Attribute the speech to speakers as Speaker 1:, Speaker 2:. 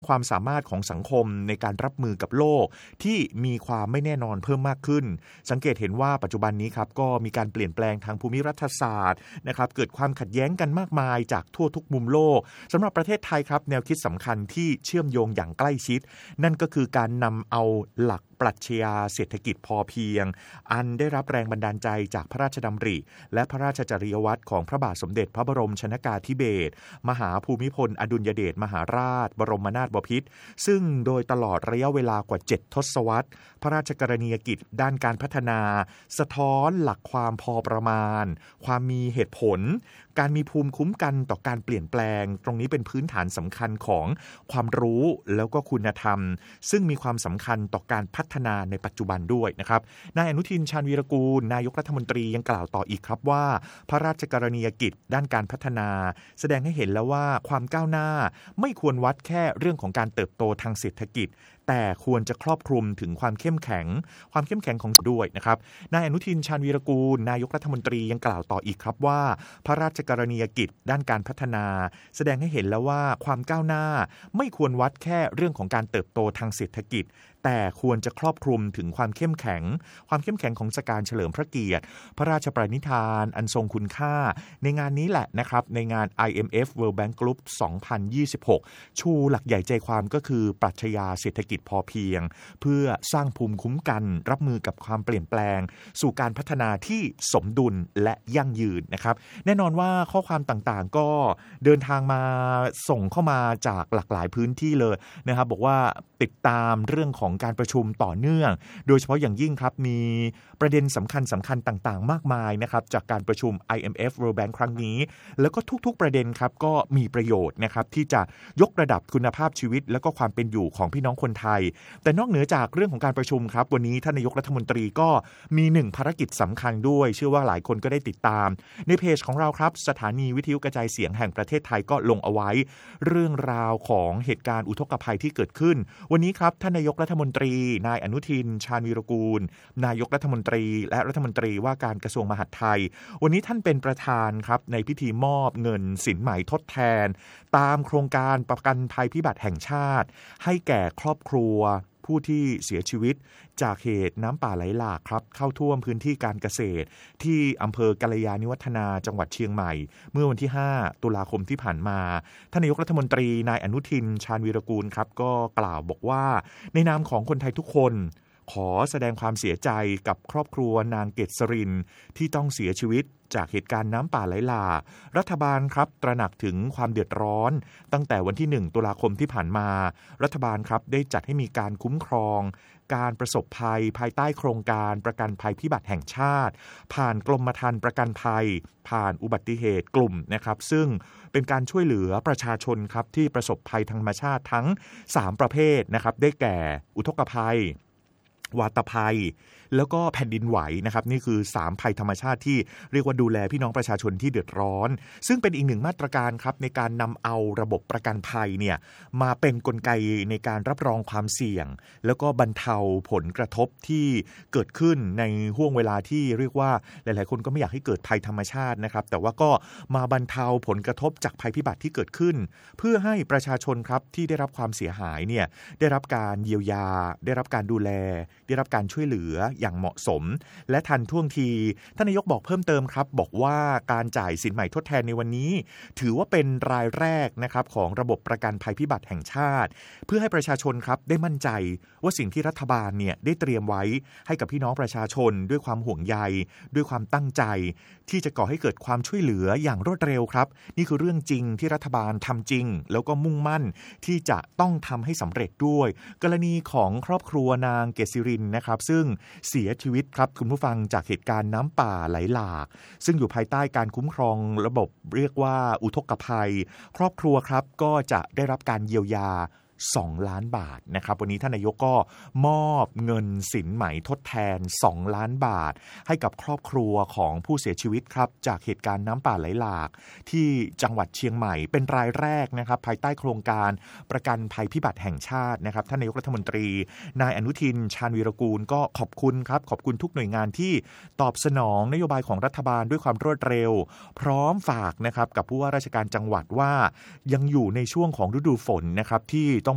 Speaker 1: ความสามารถของสังคมในการรับมือกับโลกที่มีความไม่แน่นอนเพิ่มมากขึ้นสังเกตเห็นว่าปัจจุบันนี้ครับก็มีการเปลี่ยนแปลงทางภูมิรัฐศาสตร์นะครับเกิดความขัดแย้งกันมากมายจากทั่วทุกมุมโลกสำหรับประเทศไทยครับแนวคิดสำคัญที่เชื่อมโยงอย่างใกล้ชิดนั่นก็คือการนำเอาหลักปรัชญาเศรษฐกิจพอเพียงอันได้รับแรงบันดาลใจจากพระราชดำริและพระราชจริยวัตรของพระบาทสมเด็จพระบรมชนกาธิเบศรมหาภูมิพลอดุลยเดชมหาราชบรมนาถบพิตรซึ่งโดยตลอดระยะเวลากว่า7ทศวรรษพระราชกรณียกิจด้านการพัฒนาสะท้อนหลักความพอประมาณความมีเหตุผลการมีภูมิคุ้มกันต่อการเปลี่ยนแปลงตรงนี้เป็นพื้นฐานสำคัญของความรู้แล้วก็คุณธรรมซึ่งมีความสำคัญต่อการพัฒนาในปัจจุบันด้วยนะครับนายอนุทินชาญวีรกูลนายกรัฐมนตรียังกล่าวต่ออีกครับว่าพระราชกรณียกิจด้านการพัฒนาแสดงให้เห็นแล้วว่าความก้าวหน้าไม่ควรวัดแค่เรื่องของการเติบโตทางเศรษฐกิจแต่ควรจะครอบคลุมถึงความเข้มแข็งของด้วยนะครับนายอนุทินชาญวีรกูลนายกรัฐมนตรียังกล่าวต่ออีกครับว่าพระราชกรณียกิจด้านการพัฒนาแสดงให้เห็นแล้วว่าความก้าวหน้าไม่ควรวัดแค่เรื่องของการเติบโตทางเศรษฐกิจแต่ควรจะครอบคลุมถึงความเข้มแข็งของการเฉลิมพระเกียรติพระราชปณิธานอันทรงคุณค่าในงานนี้แหละนะครับในงาน IMF World Bank Group 2026 ชูหลักใหญ่ใจความก็คือปรัชญาเศรษฐกิจพอเพียงเพื่อสร้างภูมิคุ้มกันรับมือกับความเปลี่ยนแปลงสู่การพัฒนาที่สมดุลและยั่งยืนนะครับแน่นอนว่าข้อความต่างๆก็เดินทางมาส่งเข้ามาจากหลากหลายพื้นที่เลยนะครับบอกว่าติดตามเรื่องของการประชุมต่อเนื่องโดยเฉพาะอย่างยิ่งครับมีประเด็นสำคัญต่างๆมากมายนะครับจากการประชุม IMF World Bank ครั้งนี้แล้วก็ทุกๆประเด็นครับก็มีประโยชน์นะครับที่จะยกระดับคุณภาพชีวิตและก็ความเป็นอยู่ของพี่น้องคนไทยแต่นอกเหนือจากเรื่องของการประชุมครับวันนี้ท่านนายกรัฐมนตรีก็มี1ภารกิจสำคัญด้วยเชื่อว่าหลายคนก็ได้ติดตามในเพจของเราครับสถานีวิทยุกระจายเสียงแห่งประเทศไทยก็ลงเอาไว้เรื่องราวของเหตุการณ์อุทกภัยที่เกิดขึ้นวันนี้ครับท่านนายกรัฐมนตรีนายอนุทินชาญวีรกูลนายกรัฐมนตรีและรัฐมนตรีว่าการกระทรวงมหาดไทยวันนี้ท่านเป็นประธานครับในพิธีมอบเงินสินไหมทดแทนตามโครงการประกันภัยพิบัติแห่งชาติให้แก่ครอบครัวผู้ที่เสียชีวิตจากเหตุน้ำป่าไหลหลากครับเข้าท่วมพื้นที่การเกษตรที่อำเภอกัลยาณิวัฒนาจังหวัดเชียงใหม่เมื่อวันที่5ตุลาคมที่ผ่านมาท่านนายกรัฐมนตรีนายอนุทินชาญวีรกูลครับก็กล่าวบอกว่าในนามของคนไทยทุกคนขอแสดงความเสียใจกับครอบครัวนางเกษรินที่ต้องเสียชีวิตจากเหตุการณ์น้ำป่าไหลหลากรัฐบาลครับตระหนักถึงความเดือดร้อนตั้งแต่วันที่1ตุลาคมที่ผ่านมารัฐบาลครับได้จัดให้มีการคุ้มครองการประสบภัยภายใต้โครงการประกันภัยพิบัติแห่งชาติผ่านกรมธรรม์ประกันภัยผ่านอุบัติเหตุกลุ่มนะครับซึ่งเป็นการช่วยเหลือประชาชนครับที่ประสบภัยทางธรรมชาติทั้ง3ประเภทนะครับได้แก่อุทกภัยวาตภัยแล้วก็แผ่นดินไหวนะครับนี่คือ3ภัยธรรมชาติที่เรียกว่าดูแลพี่น้องประชาชนที่เดือดร้อนซึ่งเป็นอีกหนึ่งมาตรการครับในการนำเอาระบบประกันภัยเนี่ยมาเป็นกลไกในการรับรองความเสี่ยงแล้วก็บรรเทาผลกระทบที่เกิดขึ้นในห่วงเวลาที่เรียกว่าหลายๆคนก็ไม่อยากให้เกิดภัยธรรมชาตินะครับแต่ว่าก็มาบรรเทาผลกระทบจากภัยพิบัติที่เกิดขึ้นเพื่อให้ประชาชนครับที่ได้รับความเสียหายเนี่ยได้รับการเยียวยาได้รับการดูแลได้รับการช่วยเหลืออย่างเหมาะสมและทันท่วงทีท่านนายกบอกเพิ่มเติมครับบอกว่าการจ่ายสินใหม่ทดแทนในวันนี้ถือว่าเป็นรายแรกนะครับของระบบประกันภัยพิบัติแห่งชาติเพื่อให้ประชาชนครับได้มั่นใจว่าสิ่งที่รัฐบาลเนี่ยได้เตรียมไว้ให้กับพี่น้องประชาชนด้วยความห่วงใยด้วยความตั้งใจที่จะก่อให้เกิดความช่วยเหลืออย่างรวดเร็วครับนี่คือเรื่องจริงที่รัฐบาลทำจริงแล้วก็มุ่งมั่นที่จะต้องทำให้สำเร็จด้วยกรณีของครอบครัวนางเกษรินนะครับซึ่งเสียชีวิตครับคุณผู้ฟังจากเหตุการณ์น้ำป่าไหลหลากซึ่งอยู่ภายใต้การคุ้มครองระบบเรียกว่าอุทกภัยครอบครัวครับก็จะได้รับการเยียวยา2 ล้านบาทนะครับวันนี้ท่านนายกก็มอบเงินสินไหมทดแทน2 ล้านบาทให้กับครอบครัวของผู้เสียชีวิตครับจากเหตุการณ์น้ำป่าไหลหลากที่จังหวัดเชียงใหม่เป็นรายแรกนะครับภายใต้โครงการประกันภัยพิบัติแห่งชาตินะครับท่านนายกรัฐมนตรีนายอนุทินชาญวีรกูลก็ขอบคุณครับขอบคุณทุกหน่วยงานที่ตอบสนองนโยบายของรัฐบาลด้วยความรวดเร็วพร้อมฝากนะครับกับผู้ว่าราชการจังหวัดว่ายังอยู่ในช่วงของฤดูฝนนะครับที่ต้อง